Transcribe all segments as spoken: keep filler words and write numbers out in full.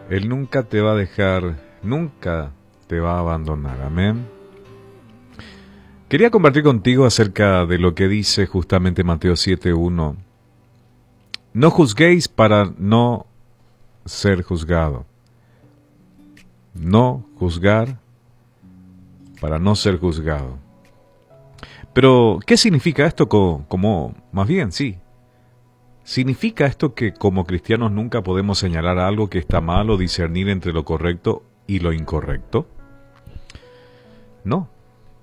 Él nunca te va a dejar, nunca te va a abandonar. Amén. Quería compartir contigo acerca de lo que dice justamente Mateo siete uno. No juzguéis para no ser juzgado. No juzgar para no ser juzgado. Pero, ¿qué significa esto como, como, más bien, sí? ¿Significa esto que como cristianos nunca podemos señalar algo que está mal o discernir entre lo correcto y lo incorrecto? No.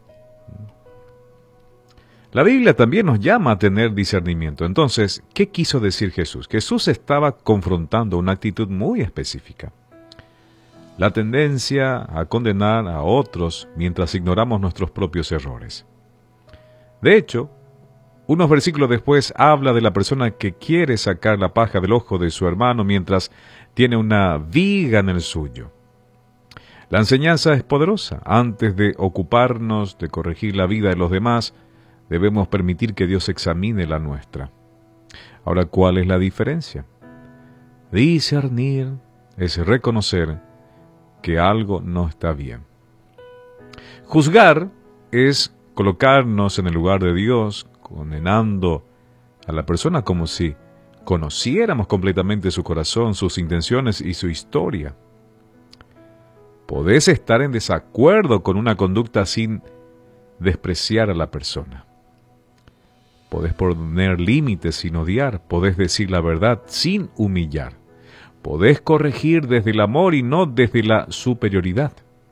La Biblia también nos llama a tener discernimiento. Entonces, ¿qué quiso decir Jesús? Jesús estaba confrontando una actitud muy específica. La tendencia a condenar a otros mientras ignoramos nuestros propios errores. De hecho, unos versículos después habla de la persona que quiere sacar la paja del ojo de su hermano mientras tiene una viga en el suyo. La enseñanza es poderosa. Antes de ocuparnos de corregir la vida de los demás, debemos permitir que Dios examine la nuestra. Ahora, ¿cuál es la diferencia? Discernir es reconocer que algo no está bien. Juzgar es colocarnos en el lugar de Dios, condenando a la persona como si conociéramos completamente su corazón, sus intenciones y su historia. Podés estar en desacuerdo con una conducta sin despreciar a la persona. Podés poner límites sin odiar, podés decir la verdad sin humillar. Podés corregir desde el amor y no desde la superioridad.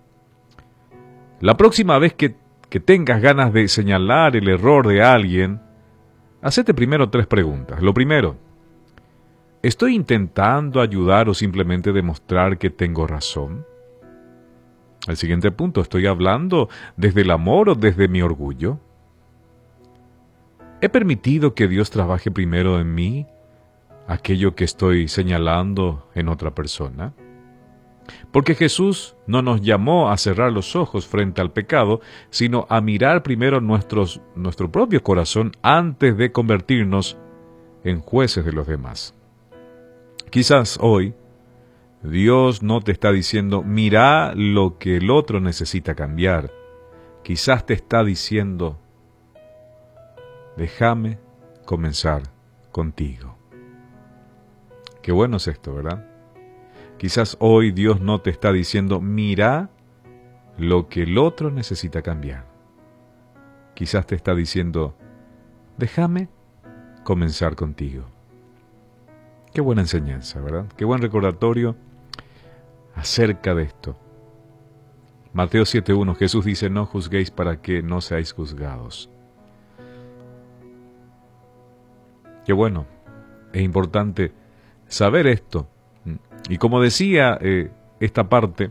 La próxima vez que, que tengas ganas de señalar el error de alguien, hacete primero tres preguntas. Lo primero, ¿estoy intentando ayudar o simplemente demostrar que tengo razón? El siguiente punto, ¿estoy hablando desde el amor o desde mi orgullo? ¿He permitido que Dios trabaje primero en mí aquello que estoy señalando en otra persona? Porque Jesús no nos llamó a cerrar los ojos frente al pecado, sino a mirar primero nuestros, nuestro propio corazón antes de convertirnos en jueces de los demás. Quizás hoy Dios no te está diciendo, mira lo que el otro necesita cambiar. Quizás te está diciendo, déjame comenzar contigo. Qué bueno es esto, ¿verdad? Quizás hoy Dios no te está diciendo, mira lo que el otro necesita cambiar. Quizás te está diciendo, déjame comenzar contigo. Qué buena enseñanza, ¿verdad? Qué buen recordatorio acerca de esto. Mateo siete uno, Jesús dice, no juzguéis para que no seáis juzgados. Qué bueno, es importante saber esto. Y como decía eh, esta parte,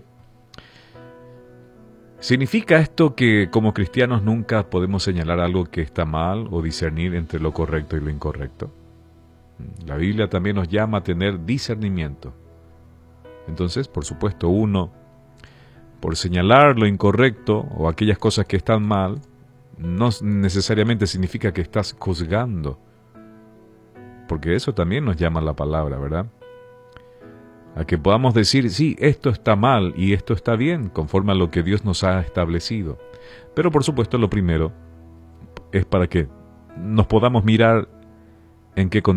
¿significa esto que como cristianos nunca podemos señalar algo que está mal o discernir entre lo correcto y lo incorrecto? La Biblia también nos llama a tener discernimiento. Entonces, por supuesto, uno, por señalar lo incorrecto o aquellas cosas que están mal, no necesariamente significa que estás juzgando. Porque eso también nos llama la palabra, ¿verdad? A que podamos decir, sí, esto está mal y esto está bien, conforme a lo que Dios nos ha establecido. Pero por supuesto lo primero es para que nos podamos mirar en qué condición